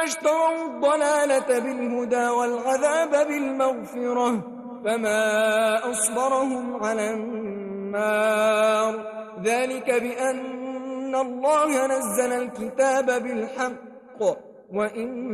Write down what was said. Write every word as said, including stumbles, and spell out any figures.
اشتروا الضلالة بالهدى والعذاب بالمغفرة فما أصبرهم على النار ذلك بأن الله نزل الكتاب بالحق وإن